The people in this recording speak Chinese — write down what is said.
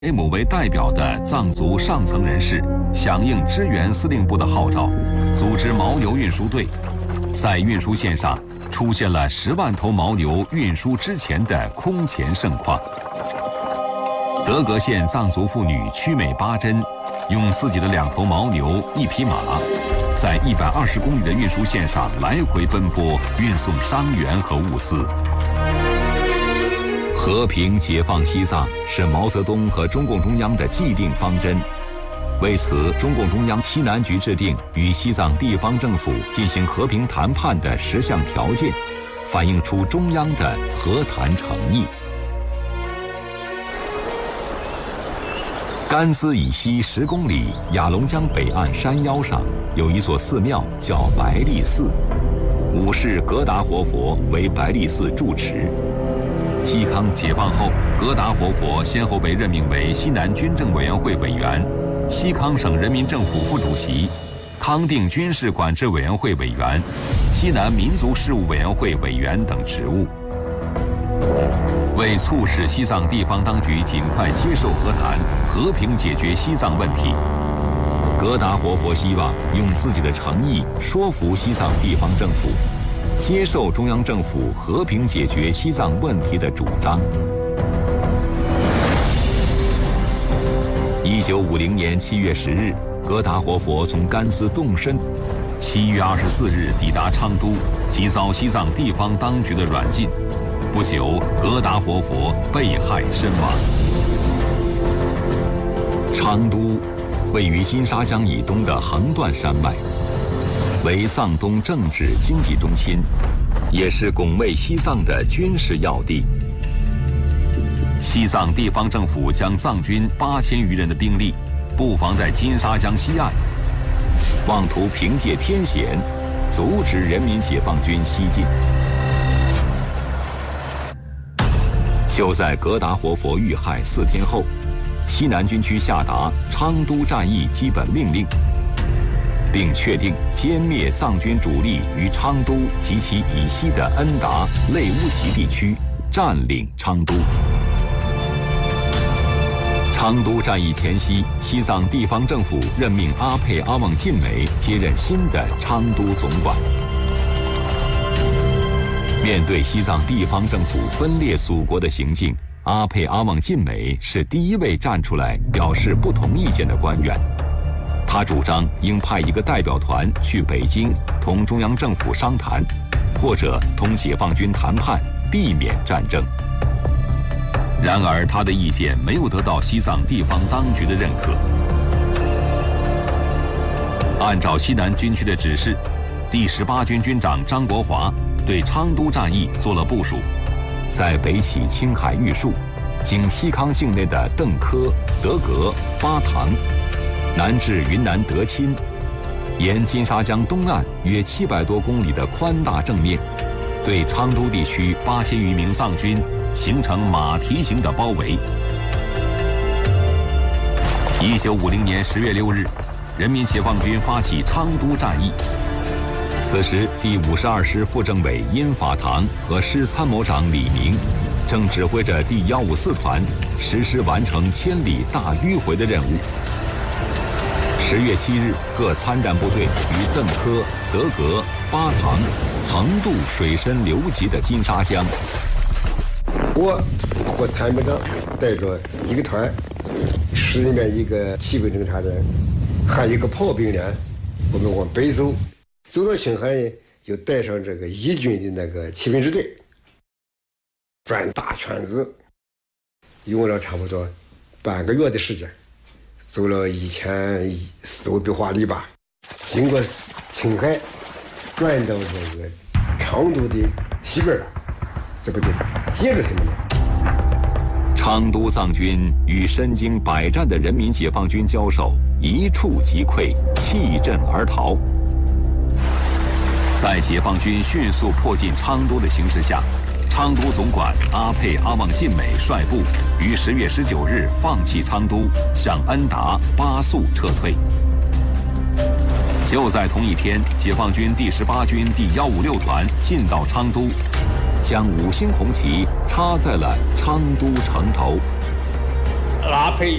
姆为代表的藏族上层人士响应支援司令部的号召，组织牦牛运输队，在运输线上出现了10万头牦牛运输之前的空前盛况。德格县藏族妇女曲美巴珍用自己的2头牦牛、1匹马，在120公里的运输线上来回奔波，运送伤员和物资。和平解放西藏是毛泽东和中共中央的既定方针。为此，中共中央西南局制定与西藏地方政府进行和平谈判的10项条件，反映出中央的和谈诚意。甘孜以西10公里雅龙江北岸山腰上有一所寺庙，叫白力寺，五世格达活佛为白力寺住持。西康解放后，格达活佛先后被任命为西南军政委员会委员、西康省人民政府副主席、康定军事管制委员会委员、西南民族事务委员会委员等职务。为促使西藏地方当局尽快接受和谈，和平解决西藏问题，格达活佛希望用自己的诚意说服西藏地方政府接受中央政府和平解决西藏问题的主张。1950年7月10日，格达活佛从甘孜动身，7月24日抵达昌都，即遭西藏地方当局的软禁。不久，格达活佛被害身亡。昌都位于金沙江以东的横断山脉，为藏东政治经济中心，也是拱卫西藏的军事要地。西藏地方政府将藏军8000余人的兵力布防在金沙江西岸，妄图凭借天险阻止人民解放军西进。就在格达活佛遇害4天后，西南军区下达昌都战役基本命令，并确定歼灭藏军主力于昌都及其以西的恩达、类乌齐地区，占领昌都。昌都战役前夕，西藏地方政府任命阿佩阿旺晋美接任新的昌都总管。面对西藏地方政府分裂祖国的行径，阿佩阿旺晋美是第一位站出来表示不同意见的官员。他主张应派一个代表团去北京同中央政府商谈，或者同解放军谈判，避免战争。然而，他的意见没有得到西藏地方当局的认可。按照西南军区的指示，第18军军长张国华对昌都战役做了部署，在北起青海玉树，经西康境内的邓科、德格、巴塘，南至云南德钦，沿金沙江东岸约700多公里的宽大正面，对昌都地区8000余名藏军形成马蹄形的包围。1950年10月6日，人民解放军发起昌都战役。此时，第52师副政委殷法堂和师参谋长李明正指挥着第154团实施完成千里大迂回的任务。10月7日，各参战部队于邓科、德格、巴塘横渡水深流急的金沙江。 我和参谋长带着一个团，师里面一个骑兵侦察员，还有一个炮兵连，我们往北走。走到青海，又带上这个义军的那个骑兵支队，转大圈子，用了差不多半个月的时间，走了1400多华里吧，经过青海，转到这个昌都的西边，这不就接着他们了。 昌都藏军与身经百战的人民解放军交手，一触即溃，弃阵而逃。在解放军迅速迫近昌都的形势下，昌都总管阿佩阿旺晋美率部于10月19日放弃昌都，向恩达、巴素撤退。就在同一天，解放军第18军第156团进到昌都，将5星红旗插在了昌都城头。 拉坯。